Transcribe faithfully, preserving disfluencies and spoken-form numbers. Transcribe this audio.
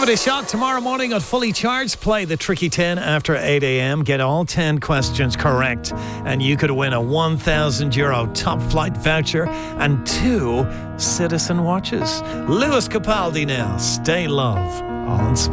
Give it a shot tomorrow morning on Fully Charged. Play the Tricky ten after eight a.m. Get all ten questions correct and you could win a one thousand euro top flight voucher and two Citizen watches. Lewis Capaldi now. Stay Love on Spin.